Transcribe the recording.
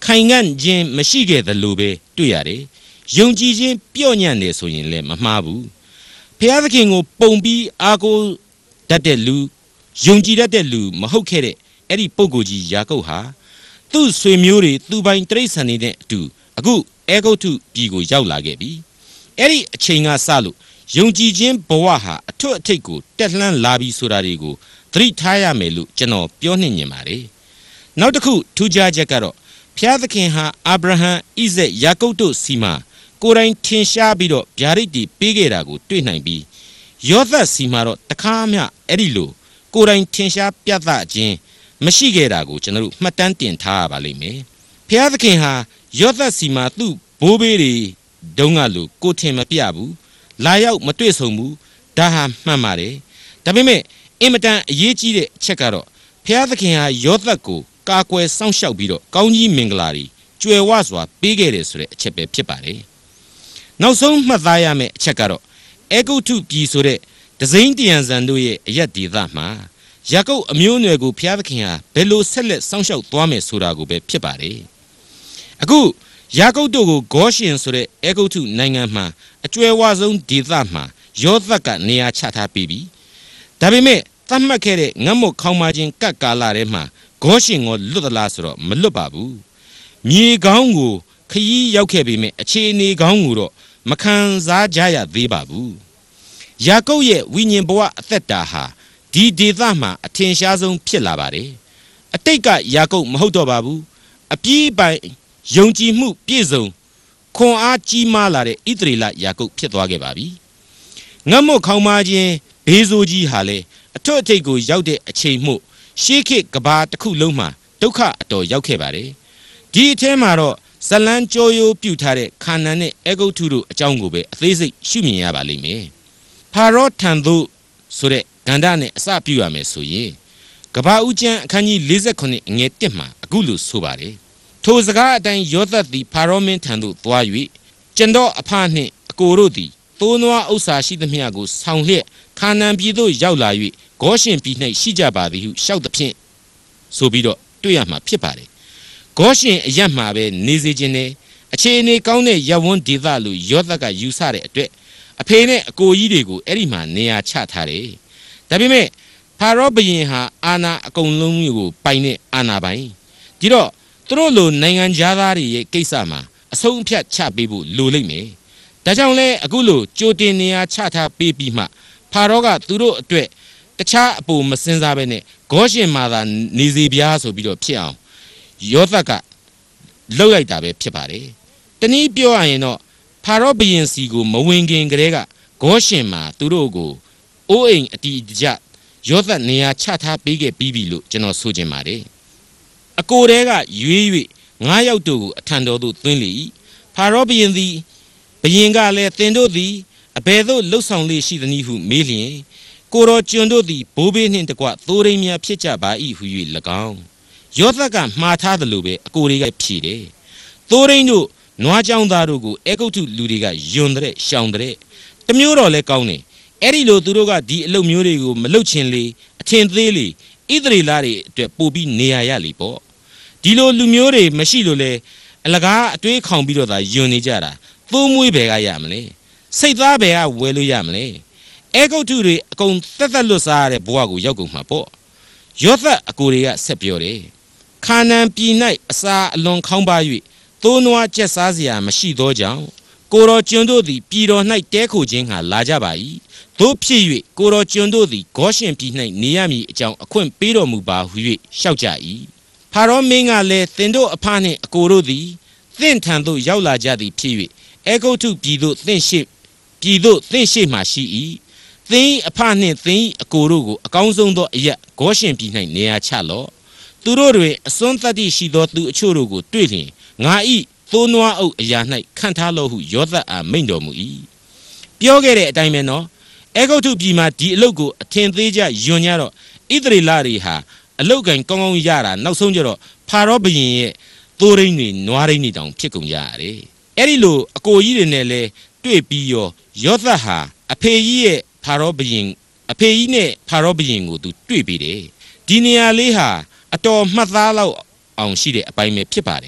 ခိုင်ငံ့ခြင်းမရှိခဲ့သလိုပဲတွေ့ရတယ်ယုံကြည်ခြင်းပြော့ညံ့နေဆိုရင်လည်းမမှားဘူးဖျားသခင်ကိုပုံပြီးအားကိုးတတ်တဲ့လူယုံကြည်တတ်တဲ့လူမဟုတ်ခဲ့တဲ့အဲ့ဒီပုဂ္ဂိုလ်ကြီးယာကုပ်ဟာသူ့ဆွေမျိုးတွေသူပိုင်တိရစ္ဆာန်တွေနဲ့အတူအခုအဲဂုတ္တုပြည်ကိုရောက်လာခဲ့ပြီအဲ့ဒီအချိန်ကစလို့ယုံကြည်ခြင်းဘဝဟာအထွတ်အထိပ်ကိုတက်လှမ်းလာပြီဆိုတာတွေကိုသတိထားရမယ်လို့ကျွန်တော်ပြောနှင်ညင်ပါတယ်နောက်တစ်ခုထူးခြားချက်ကတော့ဖျားသခင်ဟာအာဗြဟံဣဇက်ယာကုပ်တို့စီမှာကိုယ်တိုင်ထင်ရှားပြီးတော့ဗျာဒိတ်တွေပေးခဲ့တာကိုတွေ့နိုင်ပြီးယောသတ်စီမှာတော့တခါမှအဲ့ဒီလိုကိုယ်တိုင်ထင်ရှားပြသခြင်းမရှိခဲ့တာကိုကျွန်တော်တို့မှတ်တမ်းတင်ထားရပါလိမ့်မယ်ဖျားသခင်ဟာယောသတ်စီမှာသူ့ဘိုးဘေးတွေတုန်းကလို့ကိုထင်မပြဘူးလာရောက်မတွေ့ဆုံဘူးဒါဟာမှန်ပါတယ်ဒါပေမဲ့အင်မတန်အရေးကြီးတဲ့အချက်ကတော့ဖျားသခင်ဟာယောသတ်ကိုကာကွယ်စောင့်ရှောက်ပြီးတော့ကောင်းကြီးမင်္ဂလာတွေကျွယ်ဝစွာပေးခဲ့တယ်ဆိုတဲ့အချက်ပဲဖြစ်ပါတယ်နောက်ဆုံးမှတ်သားရမယ့်အချက်ကတော့အဲဂုတ္တုပြည်ဆိုတဲ့ဒဇိန်တယံဇန်တို့ရဲ့အရက်ဒေသမှာယာကုပ်အမျိုးအနွယ်ကိုဖျားသခင်ဟာဘယ်လိုဆက်လက်စောင့်ရှောက်သွားမယ်ဆိုတာကိုပဲဖြစ်ပါတယ်အခုယာကုပ်တို့ကိုဂေါရှင်ဆိုတဲ့အဲဂုတ္တုနိုင်ငံမှာအကျွယ်ဝဆုံးဒေသမှာယောသတ်ကနေရာချထားပြီးပြီဒါပေမဲ့သတ်မှတ်ခဲ့တဲ့ငတ်မွတ်ခေါင်းပါခြင်းကပ်ကာလထဲမှာဂေါရှင်ကိုလွတ်သလားဆိုတော့မလွတ်ပါဘူးမြေကောင်းကိုခရီးရောက်ခဲ့ပေမဲ့အခြေအနေကောင်းကိုတော့မခံစားကြရသေးပါဘူးယာကုပ်ရဲ့ဝိညာဉ်ဘဝအသက်တာဟာဒီဒေသမှာအထင်ရှားဆုံးဖြစ်လာပါတယ်အတိတ်ကယာကုပ်မဟုတ်တော့ပါဘူးအပြည့်ပိုင်ယုံကြည်မှုပြည့်စုံခွန်အားကြီးမားလာတဲ့ဣသရေလယာကုပ်ဖြစ်သွားခဲ့ပါပြီငတ်မွတ်ခေါင်းပါခြင်းဘေးဆိုးကြီးဟာလေအထွတ်အထိပ်ကိုရောက်တဲ့အချိန်မှုရှေးခေတ်ကဘာတစ်ခုလုံးမှာဒုက္ခအတော်ရောက်ခဲ့ပါတယ်ဒီအထဲမှာတော့ဇလန်းကြောရိုးပြုထားတဲ့ခါနန်နဲ့အဲဂုတ္တုတို့အကြောင်းကိုပဲအသေးစိတ်ရှုမြင်ရပါလိမ့်မယ်ဖာရောထံသို့ဆိုတဲ့ဂန္ဓနဲ့အစပြုရမယ်ဆိုရင်ကဘာဦးကျမ်းအခန်းကြီး48အငယ်1မှာအခုလိုဆိုပါတယ်ထိုစကားအတိုင်းယောသတ်သည်ဖာရောမင်းထံသို့သွား၍ကျွန်တော်အဖနှင့်အကိုတို့သည်သိုးနွားဥစ္စာရှိသမျှကိုဆောင်လျက်ခါနန်ပြည်သို့ရောက်လာ၍ဂေါရှင်ပြည်၌ရှိကြပါသည်ဟုရှောက်သဖြင့်ဆိုပြီးတော့တွေ့ရမှာဖြစ်ပါတယ်ဂေါရှင်အရက်မှာပဲနေစေခြင်းနဲ့အခြေအနေကောင်းတဲ့ရပ်ဝန်းဒေသလိုယောသတ်ကယူဆတဲ့အတွက်အဖေနဲ့အကိုကြီးတွေကိုအဲ့ဒီမှာနေရာချထားတယ်ဒါပေမဲ့ဖာရောဘုရင်ဟာအာဏာအကုန်လုံးကိုပိုင်တဲ့အာဏာပိုင်ဒီတော့သူတို့လိုနိုင်ငံသားတွေရဲ့ကိစ္စမှာအဆုံးအဖြတ်ချပေးဖို့လိုလိမ့်မယ်ဒါကြောင့်လဲအခုလိုကြိုတင်နေရာချထားပေးပြီးမှဖာရောကသူတို့အတွက်တခြားအပူမစင်စားပဲနဲ့ဂေါရှင်မှာသာနေစီပြားဆိုပြီးတော့ဖြစ်အောင်ယောသတ်ကလှုပ်လိုက်တာပဲဖြစ်ပါတယ်တနည်းပြောရရင်တော့ဖာရောဘုရင်စီကိုမဝင်ခင်ကတည်းကဂေါရှင်မှာသူတို့ကိုအိုးအိမ်အတီးတကျယောသတ်နေရာချထားပေးခဲ့ပြီးပြီလို့ကျွန်တော်ဆိုချင်ပါတယ်အကိုတဲကရွေး၍9ယောက်တို့ကိုအထံတော်သို့သွင်းလေ၏ဖာရောဘုရင်သည်ဘုရင်ကလည်းသင်တို့သည်အဘယ်သို့လှုပ်ဆောင်လေရှိသနည်းဟုမေးလျင်ကိုတော်ကျွန်တို့သည်ဘိုးဘေးနှင့်တကွသိုးရင်းများဖြစ်ကြပါ၏ဟု၍၎င်းယောသတ်ကမှားထားသလိုပဲအကိုတွေကဖြေတယ်သိုးရင်းတို့နွားကြောင်းသားတို့ကိုအဲဂုတ္တုလူတွေကယွန်တဲ့ရှောင်တဲ့တမျိုးတော်လဲကောင်းတယ်အဲ့ဒီလိုသူတို့ကဒီအလုပ်မျိုးတွေကိုမလုပ်ချင်လေအထင်သေးလေဣသရေလတွေအတွက်ပို့ပြီးနေရရလေပေါ့ဒီလိုလူမျိုးတွေမရှိလို့လေအလကားအတွေးခေါင်ပြီးတော့သာယွန်နေကြတာသိုးမွေးဘယ်ကရမလဲစိတ်သားဘယ်ကဝယ်လို့ရမလဲအဲဂုတ္တုတွေအကုန်သက်သက်လွတ်စားရတဲ့ဘဝကိုရောက်ကုန်မှာပေါ့ယောသတ်အကိုတွေကဆက်ပြောတယ်ခါနန်ပြည်၌အစာအလွန်ခေါင်းပါ၍သိုးနွားကျက်စားစရာမရှိသောကြောင့်ကိုတော်ကျွန်တို့သည်ပြည်တော်၌တဲခိုခြင်းဟာလာကြပါ၏တို့ဖြစ်၍ကိုတော်ကျွန်တို့သည်ဂေါရှင်ပြည်၌နေရမည်အကြောင်းအခွင့်ပေးတော်မူပါဟု၍ရှောက်ကြ၏ဖာရောမင်းကလည်းသင်တို့အဖနှင့်အကိုတို့သည်သင်ထံသို့ရောက်လာကြသည်ဖြစ်၍အဲဂုတ္တုပြည်သို့သင်ရှိမှရှိ၏သင်အဖနှင့်သင်အကိုတို့ကိုအကောင်းဆုံးသောအရက်ဂေါရှင်ပြည်၌နေရာချလော့သူတို့တွင်အစွန်းသတ္တိရှိသောသူအချို့တို့ကိုတွေ့လျင်ငါဤသိုးနွားအုပ်အရာ၌ခံထားလော့ဟုယောသတ်အားမိန့်တော်မူ၏ပြောခဲ့တဲ့အတိုင်းပဲနော်အဲဂုတ္တုပြည်မှာဒီအလုတ်ကိုအထင်သေးကြယွန်ကြတော့ဣသရေလတွေဟာအလုတ်ကန်ကောင်းကောင်းရတာနောက်ဆုံးကျတော့ဖာရောဘုရင်ရဲ့သိုးရင်းတွေနွားရင်းတွေတောင်ဖြစ်ကုန်ကြရတယ်အဲ့ဒီလိုအကိုကြီးတွေနဲ့လဲတွေ့ပြီးယောသတ်ဟာအဖေကြီးရဲ့ဖာရောဘုရင်အဖေကြီးနဲ့ဖာရောဘုရင်ကိုသူတွေ့ပြီးတယ်ဒီနေရာလေးဟာအတော်မှတ်သားလောက်အောင်ရှိတဲ့အပိုင်းပဲဖြစ်ပါတယ်